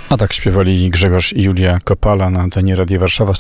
A tak śpiewali Grzegorz i Julia Kopala na antenie Radia Warszawa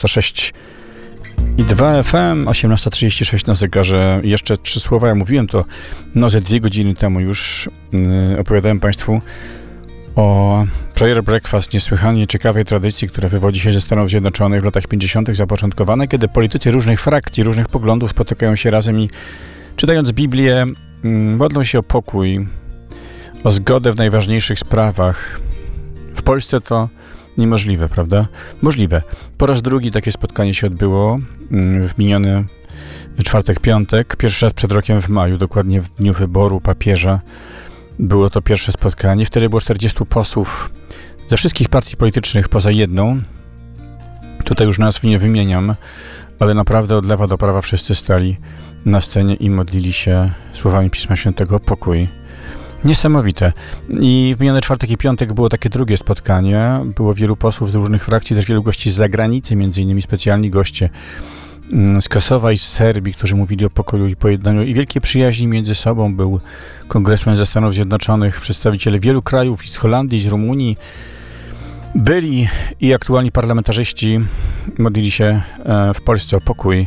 106,2 FM, 18:36 na zegarze. Jeszcze 3 słowa, ja mówiłem to ze 2 godziny temu już. Opowiadałem Państwu o Prayer Breakfast, niesłychanie ciekawej tradycji, która wywodzi się ze Stanów Zjednoczonych w latach 50. zapoczątkowane, kiedy politycy różnych frakcji, różnych poglądów spotykają się razem i czytając Biblię, modlą się o pokój, o zgodę w najważniejszych sprawach. W Polsce to niemożliwe, prawda? Możliwe. Po raz drugi takie spotkanie się odbyło w miniony czwartek, piątek. Pierwszy raz przed rokiem w maju, dokładnie w dniu wyboru papieża. Było to pierwsze spotkanie. Wtedy było 40 posłów ze wszystkich partii politycznych poza jedną. Tutaj już nazw nie wymieniam, ale naprawdę od lewa do prawa wszyscy stali na scenie i modlili się słowami Pisma Świętego o pokój. Niesamowite. I w miniony czwartek i piątek było takie drugie spotkanie. Było wielu posłów z różnych frakcji, też wielu gości z zagranicy, między innymi specjalni goście z Kosowa i z Serbii, którzy mówili o pokoju i pojednaniu i wielkiej przyjaźni między sobą. Był kongresmen ze Stanów Zjednoczonych, przedstawiciele wielu krajów, i z Holandii, i z Rumunii. Byli i aktualni parlamentarzyści modlili się w Polsce o pokój.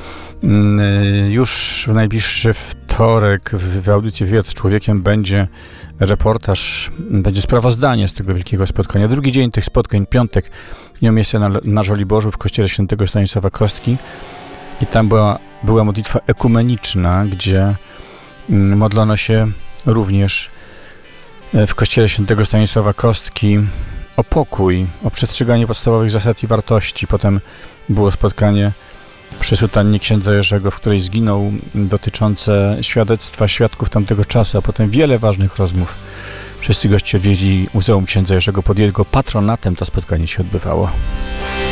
Już w najbliższy wtorek w audycji Wywiad z Człowiekiem będzie reportaż, będzie sprawozdanie z tego wielkiego spotkania. Drugi dzień tych spotkań, piątek, miał miejsce na Żoliborzu w kościele świętego Stanisława Kostki i tam była modlitwa ekumeniczna, gdzie modlono się również w kościele świętego Stanisława Kostki o pokój, o przestrzeganie podstawowych zasad i wartości. Potem było spotkanie przy sutannie księdza Jerzego, w której zginął, dotyczące świadectwa świadków tamtego czasu, a potem wiele ważnych rozmów. Wszyscy goście odwiedzili Muzeum Księdza Jerzego, pod jego patronatem to spotkanie się odbywało.